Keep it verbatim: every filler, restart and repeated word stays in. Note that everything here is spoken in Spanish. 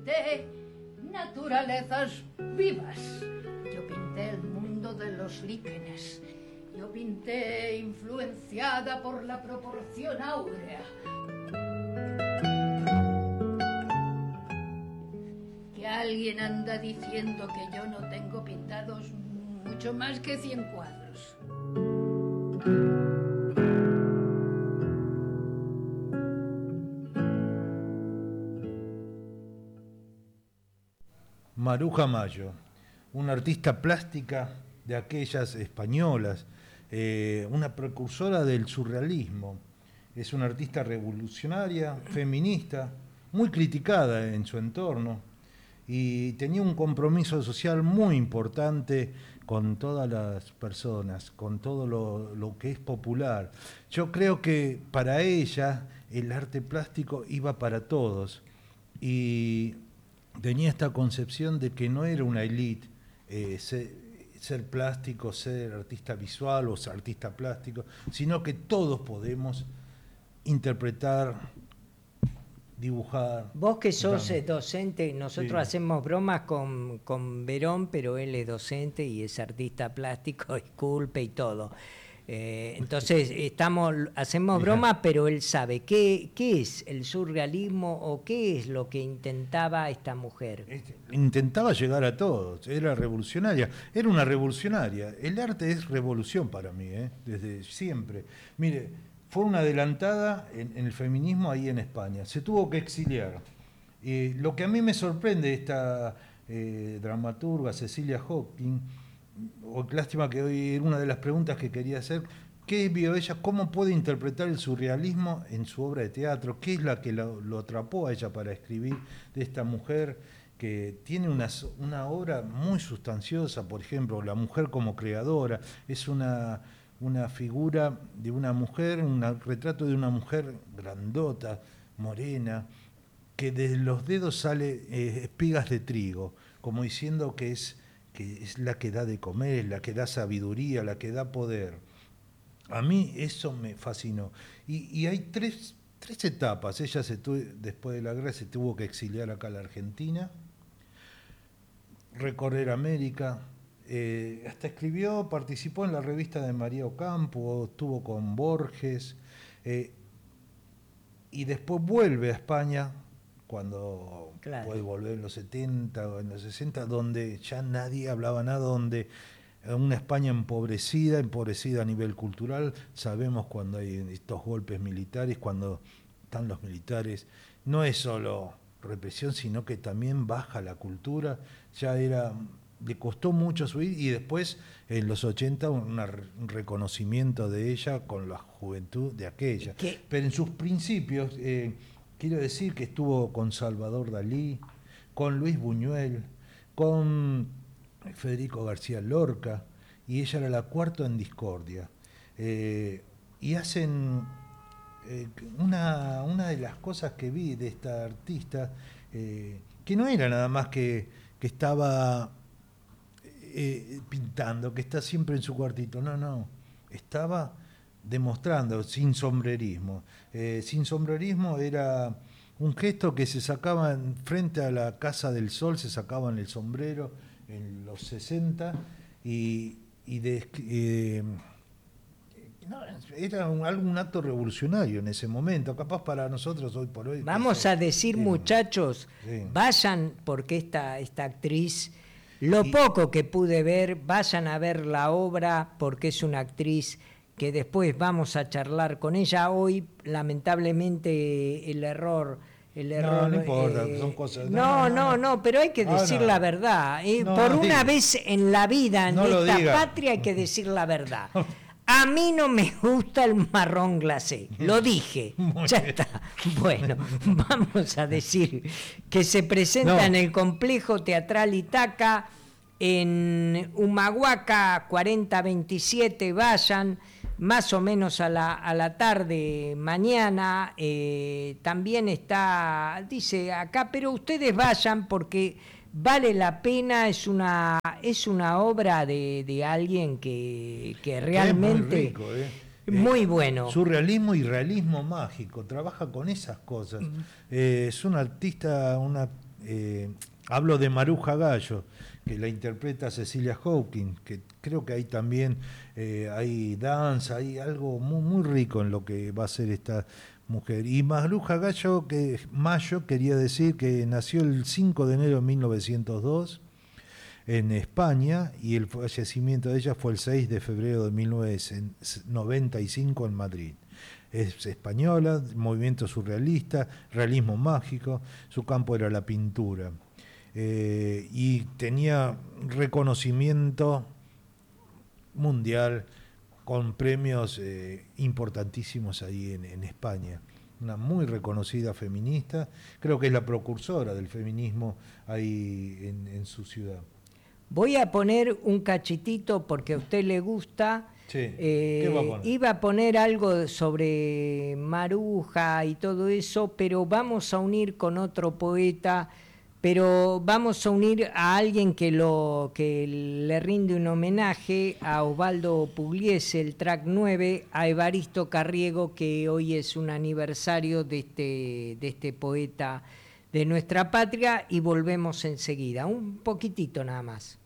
pinté naturalezas vivas. Yo pinté el mundo de los líquenes. Yo pinté influenciada por la proporción áurea. Que alguien anda diciendo que yo no tengo pintados mucho más que cien cuadros. Maruja Mayo, una artista plástica de aquellas españolas, eh, una precursora del surrealismo. Es una artista revolucionaria, feminista, muy criticada en su entorno y tenía un compromiso social muy importante con todas las personas, con todo lo, lo que es popular. Yo creo que para ella el arte plástico iba para todos y tenía esta concepción de que no era una élite eh, ser, ser plástico, ser artista visual o ser artista plástico, sino que todos podemos interpretar, dibujar. Vos que sos eh, docente, nosotros sí. hacemos bromas con, con Verón, pero él es docente y es artista plástico, esculpe y todo. Eh, entonces estamos hacemos bromas, pero él sabe qué, qué es el surrealismo o qué es lo que intentaba esta mujer. Intentaba llegar a todos, era revolucionaria, era una revolucionaria. El arte es revolución para mí, ¿eh? Desde siempre. Mire, fue una adelantada en, en el feminismo ahí en España, se tuvo que exiliar. Eh, lo que a mí me sorprende de esta eh, dramaturga Cecilia Hawking, o lástima que hoy era una de las preguntas que quería hacer, ¿qué vio ella? ¿Cómo puede interpretar el surrealismo en su obra de teatro? ¿Qué es la que lo, lo atrapó a ella para escribir de esta mujer que tiene una, una obra muy sustanciosa? Por ejemplo, la mujer como creadora, es una, una figura de una mujer, un retrato de una mujer grandota, morena, que de los dedos sale eh, espigas de trigo, como diciendo que es que es la que da de comer, es la que da sabiduría, la que da poder. A mí eso me fascinó. Y, y hay tres, tres etapas. Ella se tuvo, después de la guerra se tuvo que exiliar acá a la Argentina, recorrer América, eh, hasta escribió, participó en la revista de María Ocampo, estuvo con Borges, eh, y después vuelve a España, cuando claro. puede volver en los setenta o en los sesenta, donde ya nadie hablaba nada, donde una España empobrecida, empobrecida a nivel cultural. Sabemos cuando hay estos golpes militares, cuando están los militares, no es solo represión, sino que también baja la cultura. Ya era, le costó mucho subir, y después en los ochenta una, un reconocimiento de ella con la juventud de aquella. ¿Qué? Pero en sus principios... Eh, Quiero decir que estuvo con Salvador Dalí, con Luis Buñuel, con Federico García Lorca, y ella era la cuarta en discordia. Eh, y hacen eh, una, una de las cosas que vi de esta artista, eh, que no era nada más que, que estaba eh, pintando, que está siempre en su cuartito, no, no, estaba... demostrando, sin sombrerismo. Eh, sin sombrerismo era un gesto que se sacaban frente a la Casa del Sol, se sacaban el sombrero en los sesenta y, y de, eh, no, era un, algún acto revolucionario en ese momento, capaz para nosotros hoy por hoy. Vamos eso, a decir, sí, muchachos, sí. vayan, porque esta, esta actriz, lo y, poco que pude ver, vayan a ver la obra, porque es una actriz que después vamos a charlar con ella. Hoy, lamentablemente, el error... El error no, no importa, eh, son cosas... No, no, no, no, pero hay que decir no, no. la verdad. Eh, no, por no, una diga. vez en la vida, en no esta patria, hay que decir la verdad. A mí no me gusta el marrón glacé, lo dije, Muy ya bien. está. Bueno, vamos a decir que se presenta no. en el Complejo Teatral Itaca, en Humahuaca cuarenta veintisiete, vayan, más o menos a la, a la tarde mañana. Eh, también está, dice acá, pero ustedes vayan porque vale la pena, es una, es una obra de, de alguien que, que realmente... Es muy rico, ¿eh? Muy bueno. Surrealismo y realismo mágico, trabaja con esas cosas. Uh-huh. Eh, es una artista, una eh, hablo de Maruja Gallo, que la interpreta Cecilia Hawkins, que creo que ahí también eh, hay danza, hay algo muy, muy rico en lo que va a ser esta mujer. Y Maruja Gallo, que Mayo, quería decir que nació el cinco de enero de mil novecientos dos en España, y el fallecimiento de ella fue el seis de febrero de mil novecientos noventa y cinco en Madrid. Es española, movimiento surrealista, realismo mágico, su campo era la pintura. Eh, y tenía reconocimiento mundial con premios eh, importantísimos ahí en, en España. Una muy reconocida feminista, creo que es la precursora del feminismo ahí en, en su ciudad. Voy a poner un cachitito porque a usted le gusta. Sí. Eh, ¿Qué va a poner? Iba a poner algo sobre Maruja y todo eso, pero vamos a unir con otro poeta, pero vamos a unir a alguien que, lo, que le rinde un homenaje a Osvaldo Pugliese, el track nueve, a Evaristo Carriego, que hoy es un aniversario de este, de este poeta de nuestra patria, y volvemos enseguida, un poquitito nada más.